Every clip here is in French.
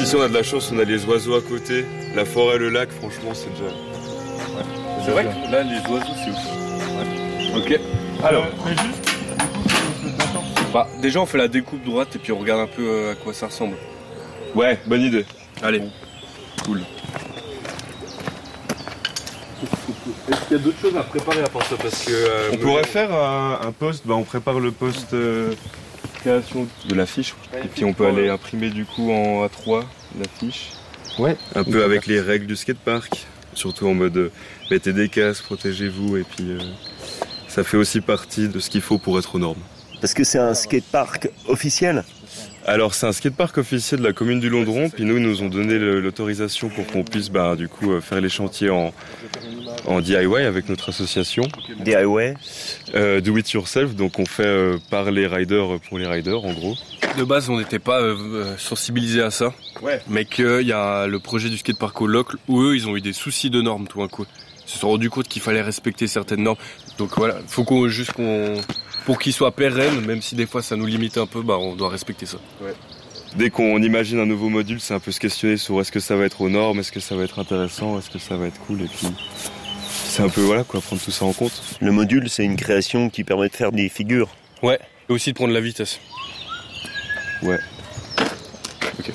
Ici on a de la chance, on a les oiseaux à côté, la forêt, le lac, franchement c'est déjà... Ouais. C'est vrai que là les oiseaux c'est ouf. Ouais. Ok. Alors. Mais juste, du coup, Bah déjà on fait la découpe droite et puis on regarde un peu à quoi ça ressemble. Ouais, bonne idée. Allez. Cool. Est-ce qu'il y a d'autres choses à préparer à part ça parce que On pourrait faire un post, on prépare le post création de l'affiche et puis on peut aller imprimer du coup en A3 l'affiche. Ouais. Un peu avec les règles du skatepark, surtout en mode mettez des casques, protégez-vous et puis ça fait aussi partie de ce qu'il faut pour être aux normes. Parce que c'est un skatepark officiel. Alors c'est un skatepark officiel de la commune du Londron, puis nous ils nous ont donné l'autorisation pour qu'on puisse du coup faire les chantiers en DIY avec notre association. DIY. Do it yourself, donc on fait par les riders pour les riders en gros. De base on n'était pas sensibilisés à ça, mais qu'il y a le projet du skatepark au Locle où eux ils ont eu des soucis de normes tout un coup. Ils se sont rendus compte qu'il fallait respecter certaines normes, donc voilà, faut qu'on pour qu'il soit pérenne, même si des fois ça nous limite un peu, on doit respecter ça. Ouais. Dès qu'on imagine un nouveau module, c'est un peu se questionner sur est-ce que ça va être aux normes, est-ce que ça va être intéressant, est-ce que ça va être cool, et puis c'est un peu prendre tout ça en compte. Le module, c'est une création qui permet de faire des figures. Ouais, et aussi de prendre la vitesse. Ouais. Ok.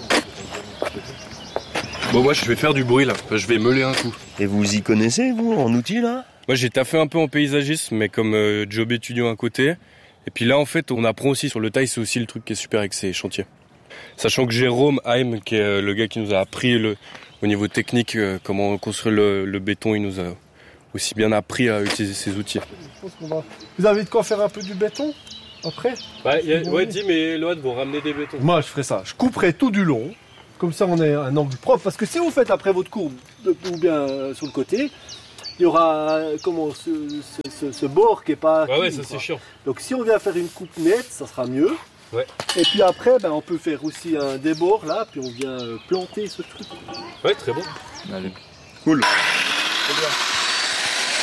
Bon, moi je vais faire du bruit là, je vais meuler un coup. Et vous y connaissez, vous, en outils là? Moi j'ai taffé un peu en paysagisme, mais comme job étudiant à côté. Et puis là en fait on apprend aussi sur le taille, c'est aussi le truc qui est super avec ces chantiers. Sachant que Jérôme Haim, qui est le gars qui nous a appris au niveau technique comment construire le béton, il nous a aussi bien appris à utiliser ces outils. Je pense qu'on va... Vous avez de quoi faire un peu du béton après? Ouais, dis mais l'autre vont ramener des bétons. Moi je ferai ça, je couperai tout du long, comme ça on a un angle propre, parce que si vous faites après votre courbe, ou bien sur le côté, il y aura ce bord qui est pas... Ouais, ça c'est chiant. Donc si on vient faire une coupe nette, ça sera mieux. Ouais. Et puis après, on peut faire aussi un débord là, puis on vient planter ce truc. Ouais, très bon. Allez. Cool. Très bien.